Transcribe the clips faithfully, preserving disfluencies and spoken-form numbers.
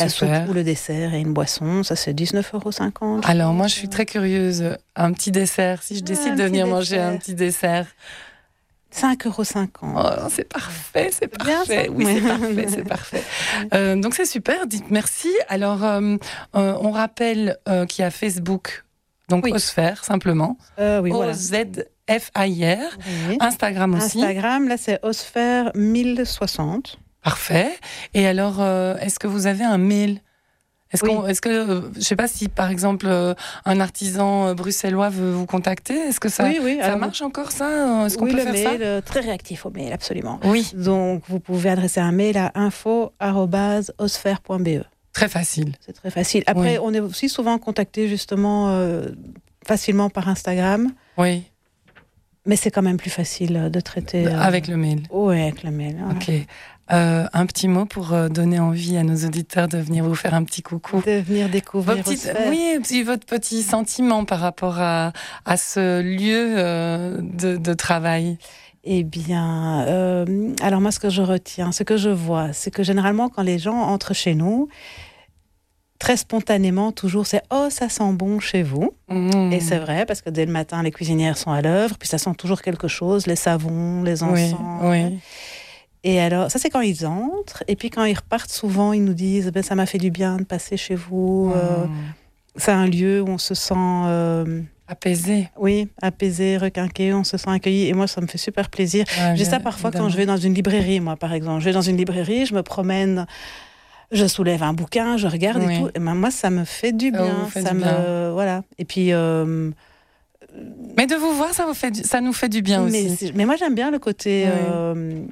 La Super. soupe ou le dessert et une boisson, ça c'est dix-neuf euros cinquante. Alors moi je suis très curieuse, un petit dessert, si je décide un de petit venir manger dessert. un petit dessert. cinq euros cinquante. Oh, c'est parfait, c'est C'est bien, parfait. ça Oui, c'est parfait, c'est parfait. Euh, donc c'est super, dites merci. Alors euh, euh, on rappelle euh, qu'il y a Facebook, donc Oui. Osphère simplement, Euh, oui, voilà. O Z F A I R. Oui. Instagram aussi. Instagram, là c'est Osphère mille soixante. Parfait. Et alors, euh, est-ce que vous avez un mail ? Est-ce Oui. qu'on, est-ce que, euh, je sais pas si par exemple euh, un artisan euh, bruxellois veut vous contacter, est-ce que ça, Oui, oui. ça alors, marche encore ça ? Est-ce qu'on oui, peut le faire mail, ça ? euh, très réactif au mail, absolument. Oui, Donc vous pouvez adresser un mail à info arobase osphère point b e. très facile. C'est très facile. Après, Oui. on est aussi souvent contacté justement euh, facilement par Instagram, Oui, mais c'est quand même plus facile de traiter. euh, avec le mail. Oui, avec le mail. hein. Ok. Euh, un petit mot pour euh, donner envie à nos auditeurs de venir vous faire un petit coucou. De venir découvrir Vos petites- Osphère. oui, puis votre petit sentiment par rapport à, à ce lieu euh, de, de travail. Eh bien, euh, alors moi, ce que je retiens, ce que je vois, c'est que généralement, quand les gens entrent chez nous, très spontanément, toujours, c'est « Oh, ça sent bon chez vous Mmh. ». Et c'est vrai, parce que dès le matin, les cuisinières sont à l'œuvre, puis ça sent toujours quelque chose, les savons, les Oui, encens. oui. Et alors, ça, c'est quand ils entrent. Et puis, quand ils repartent, souvent, ils nous disent ben, « Ça m'a fait du bien de passer chez vous. Euh, Mmh. c'est un lieu où on se sent... euh, Apaisé. oui, apaisé, requinqué, on se sent accueilli. Et moi, ça me fait super plaisir. Ah, J'ai bien, ça parfois évidemment. quand je vais dans une librairie, moi, par exemple. Je vais dans une librairie, je me promène, je soulève un bouquin, je regarde Oui. et tout. Et ben, moi, ça me fait du Ça vous bien. fait ça du me, bien. voilà. Et puis, euh, Mais de vous voir, ça, vous fait du- ça nous fait du bien mais, aussi. c'est- mais moi, j'aime bien le côté Oui. euh,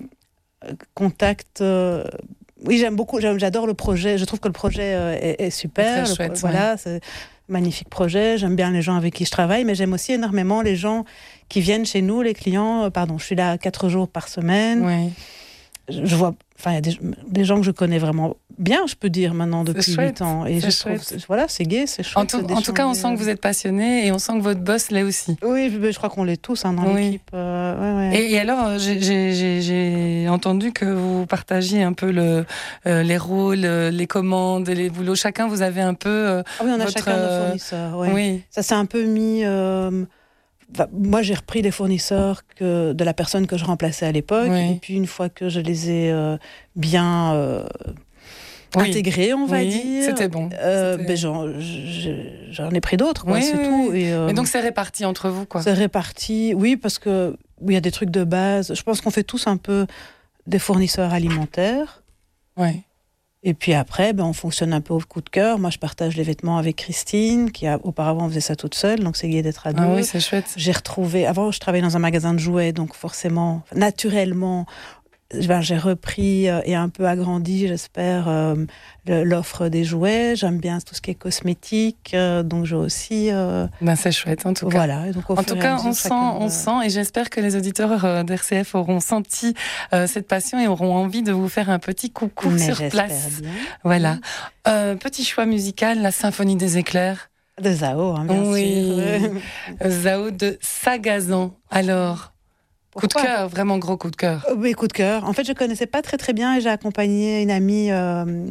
contact. euh, oui, j'aime beaucoup. j'aime- J'adore le projet. Je trouve que le projet euh, est, est super. Très Le chouette, pro- Voilà, c'est un magnifique projet. J'aime bien les gens avec qui je travaille, mais j'aime aussi énormément les gens qui viennent chez nous, les clients. Euh, Pardon, je suis là quatre jours par semaine. Oui. Je je vois, enfin, il y a des, des gens que je connais vraiment bien, je peux dire maintenant depuis chouette, huit ans. Et c'est je trouve, chouette. voilà, c'est gai, c'est chouette. En tout, en tout cas, on sent que vous êtes passionné et on sent que votre boss l'est aussi. Oui, je, je crois qu'on l'est tous hein, dans Oui. l'équipe. euh, ouais, ouais. Et, et alors, euh, j'ai- j'ai j'ai- j'ai entendu que vous partagiez un peu le, euh, les rôles, euh, les commandes, les boulots. Chacun, vous avez un peu. euh, Ah oui, on a votre, chacun nos euh, fournisseurs. Ouais. Oui. Ça s'est un peu mis. euh, enfin, moi, j'ai repris les fournisseurs que, de la personne que je remplaçais à l'époque. Oui. Et puis, une fois que je les ai euh, bien euh, Oui. intégrés, on va Oui, dire. c'était bon. euh, C'était- ben, j'en, je- j'en ai pris d'autres, quoi, Oui, c'est oui, tout. oui. Et, euh, Mais donc, c'est réparti entre vous, quoi. c'est réparti. Oui, parce que oui, il y a des trucs de base. Je pense qu'on fait tous un peu des fournisseurs alimentaires. Oui. Et puis après, ben, on fonctionne un peu au coup de cœur. Moi, je partage les vêtements avec Christine, qui a, auparavant faisait ça toute seule, donc c'est gai d'être à deux. Ah oui, c'est chouette. J'ai retrouvé. Avant, je travaillais dans un magasin de jouets, donc forcément, naturellement, ben, j'ai repris euh, et un peu agrandi, j'espère, euh, le- l'offre des jouets. J'aime bien tout ce qui est cosmétique, euh, donc j'ai aussi. euh, Ben, c'est chouette, en tout cas. voilà. Et donc, au En fur tout et à cas, mesure, on sent, chacun on va- sent, et j'espère que les auditeurs euh, d'R C F auront senti euh, cette passion et auront envie de vous faire un petit coucou Mais sur j'espère place. bien. Voilà. Euh, petit choix musical, la Symphonie des éclairs. De Zao, hein, bien Oui. sûr. Zao de Sagazan. Alors, coup de Pourquoi cœur, vraiment gros coup de cœur. Euh, oui, coup de cœur. En fait, je connaissais pas très très bien et j'ai accompagné une amie euh,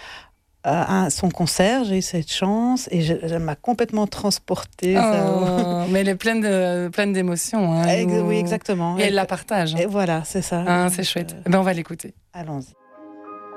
à son concert. J'ai eu cette chance et je, elle m'a complètement transportée. Zao. Oh, mais elle est pleine de, pleine d'émotions. Hein, Ex- nous- Oui, exactement. Et elle la partage. hein. Et voilà, c'est ça. Ah, c'est chouette. Eh ben, on va l'écouter. Allons-y.